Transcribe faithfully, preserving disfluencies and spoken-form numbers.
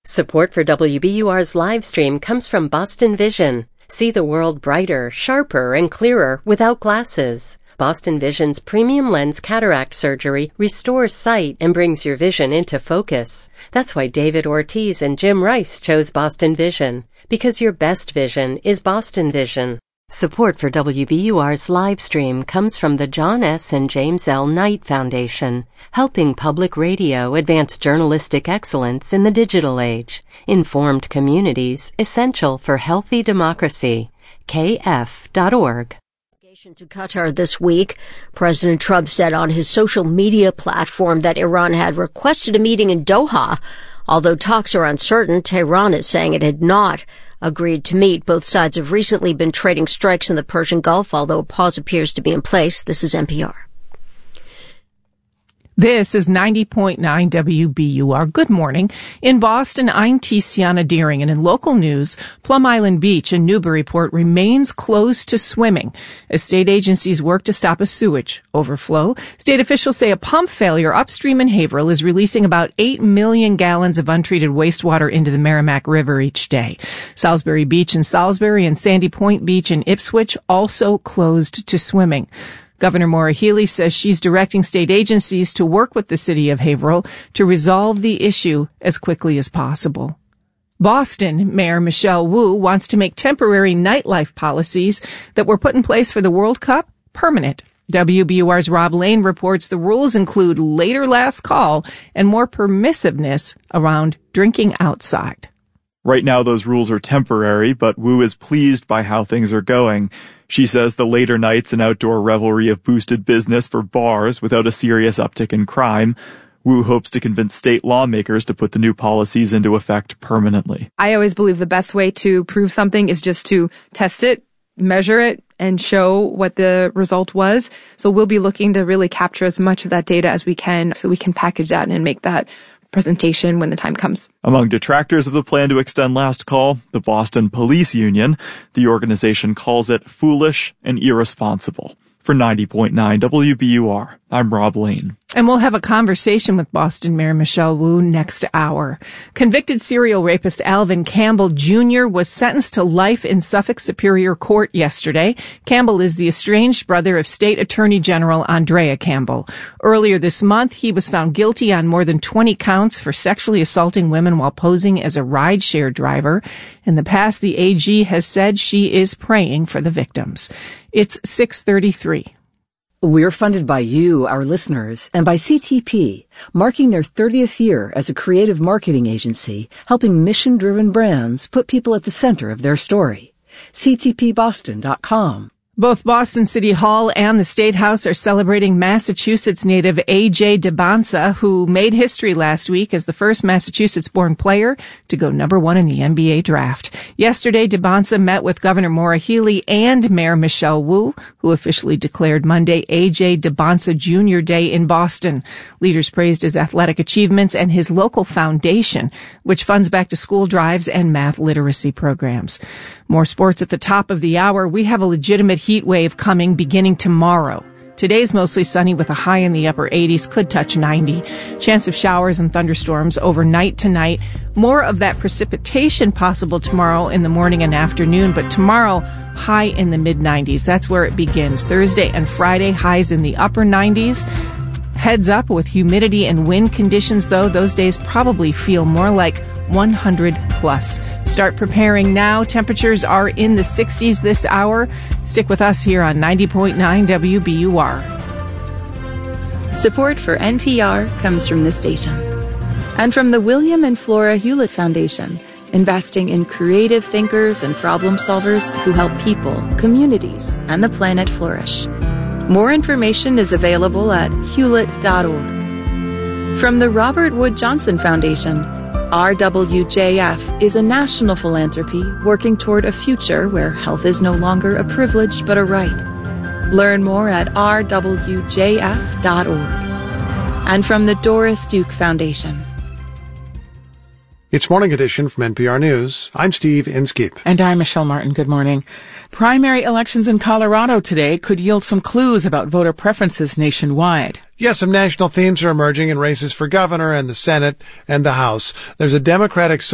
Support for W B U R's live stream comes from Boston Vision. See the world brighter, sharper, and clearer without glasses. Boston Vision's premium lens cataract surgery restores sight and brings your vision into focus. That's why David Ortiz and Jim Rice chose Boston Vision, because your best vision is Boston Vision. Support for W B U R's live stream comes from the John S. and James L. Knight Foundation, helping public radio advance journalistic excellence in the digital age. Informed communities, essential for healthy democracy. K F dot org. To Qatar this week, President Trump said on his social media platform that Iran had requested a meeting in Doha. Although talks are uncertain, Tehran is saying it had not agreed to meet. Both sides have recently been trading strikes in the Persian Gulf, although a pause appears to be in place. This is N P R. This is ninety point nine W B U R. Good morning. In Boston, I'm Tiziana Deering, and in local news, Plum Island Beach in Newburyport remains closed to swimming as state agencies work to stop a sewage overflow. State officials say a pump failure upstream in Haverhill is releasing about eight million gallons of untreated wastewater into the Merrimack River each day. Salisbury Beach in Salisbury and Sandy Point Beach in Ipswich also closed to swimming. Governor Maura Healey says she's directing state agencies to work with the city of Haverhill to resolve the issue as quickly as possible. Boston Mayor Michelle Wu wants to make temporary nightlife policies that were put in place for the World Cup permanent. W B U R's Rob Lane reports the rules include later last call and more permissiveness around drinking outside. Right now, those rules are temporary, but Wu is pleased by how things are going. She says the later nights and outdoor revelry have boosted business for bars without a serious uptick in crime. Wu hopes to convince state lawmakers to put the new policies into effect permanently. I always believe the best way to prove something is just to test it, measure it, and show what the result was. So we'll be looking to really capture as much of that data as we can so we can package that and make that presentation when the time comes. Among detractors of the plan to extend last call, the Boston Police Union. The organization calls it foolish and irresponsible. For ninety point nine W B U R, I'm Rob Lane. And we'll have a conversation with Boston Mayor Michelle Wu next hour. Convicted serial rapist Alvin Campbell Junior was sentenced to life in Suffolk Superior Court yesterday. Campbell is the estranged brother of State Attorney General Andrea Campbell. Earlier this month, he was found guilty on more than twenty counts for sexually assaulting women while posing as a rideshare driver. In the past, the A G has said she is praying for the victims. It's six thirty-three. We're funded by you, our listeners, and by C T P, marking their thirtieth year as a creative marketing agency, helping mission-driven brands put people at the center of their story. C T P Boston dot com. Both Boston City Hall and the State House are celebrating Massachusetts native A J Dybantsa, who made history last week as the first Massachusetts-born player to go number one in the N B A draft. Yesterday, Dybantsa met with Governor Maura Healey and Mayor Michelle Wu, who officially declared Monday A J Dybantsa Junior Day in Boston. Leaders praised his athletic achievements and his local foundation, which funds back-to-school drives and math literacy programs. More sports at the top of the hour. We have a legitimate heat wave coming beginning tomorrow. Today's mostly sunny with a high in the upper eighties, could touch ninety. Chance of showers and thunderstorms overnight tonight. More of that precipitation possible tomorrow in the morning and afternoon, but tomorrow high in the mid nineties. That's where it begins. Thursday and Friday highs in the upper nineties. Heads up with humidity and wind conditions, though. Those days probably feel more like one hundred plus. Start preparing now. Temperatures are in the sixties this hour. Stick with us here on ninety point nine W B U R. Support for N P R comes from this station and from the William and Flora Hewlett Foundation, investing in creative thinkers and problem solvers who help people, communities, and the planet flourish. More information is available at hewlett dot org. From the Robert Wood Johnson Foundation, R W J F is a national philanthropy working toward a future where health is no longer a privilege but a right. Learn more at r w j f dot org. And from the Doris Duke Foundation. It's Morning Edition from N P R News. I'm Steve Inskeep. And I'm Michelle Martin. Good morning. Primary elections in Colorado today could yield some clues about voter preferences nationwide. Yes, some national themes are emerging in races for governor and the Senate and the House. There's a Democratic